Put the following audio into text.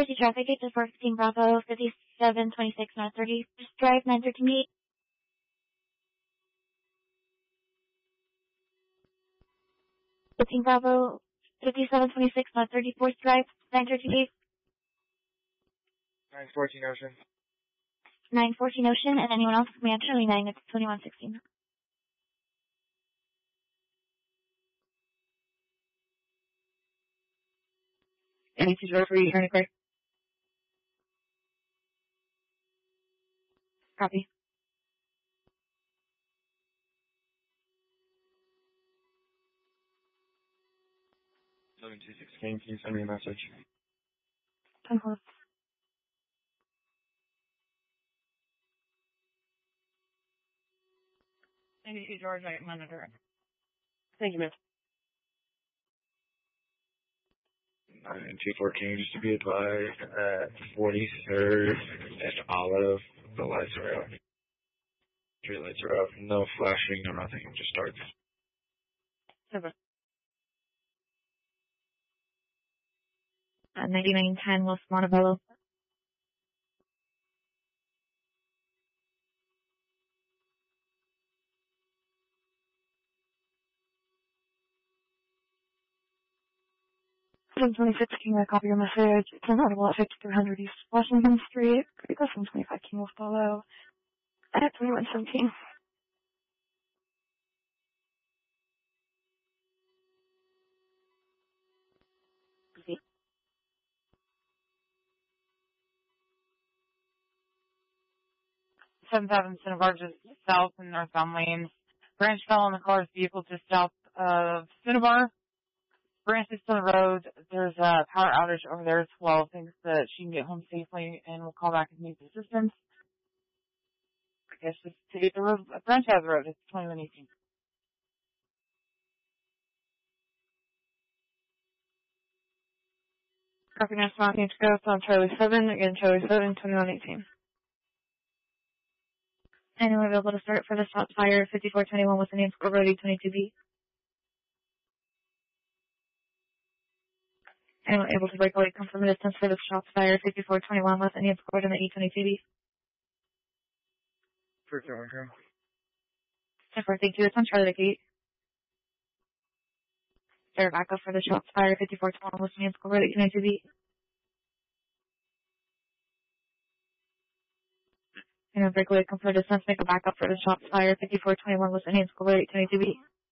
4C traffic, 8 to 14 Bravo, 5726 North 30, Drive, 913 15 Bravo, 5726 North 34th Drive, 913 914 Ocean. 914 Ocean, and anyone else, command Charlie 9, it's 2116. Any two for you, turn it clear. Copy. 726 King, can you send me a message? 10 close. NBC George, I monitor. Thank you, miss. 9214, just to be advised, at 43rd and Olive, the lights are out. Street lights are out. No flashing, no nothing, just starts. Super. 9910 Los Montebello. Custom 26 King, I copy your message. It's an audible at 5300 East Washington Street. Custom 25 King will follow at 2117. Seven Cinnabar just south and northbound lanes. Branch fell on the car's vehicle just south of Cinnabar. Branch is on the road. There's a power outage over there as well. Thinks that she can get home safely and will call back if needs assistance. I guess just to get the road. Branch has the road. It's 2118. Copy next mountain to go on Charlie 7, again Charlie 7, 2118. Anyone available to start for the shot fire 5421 with the name score road 22B? Anyone able to break away, come from a distance for the shot fire 5421 with the name scored in the E22B? First one, girl. 10-4, thank you. It's on Charlie Gate. Start back up for the shot fire 5421 with the name score road 22B. Anyone break away, come from a distance, make a backup for the shot fire 5421 with the name score road 22B.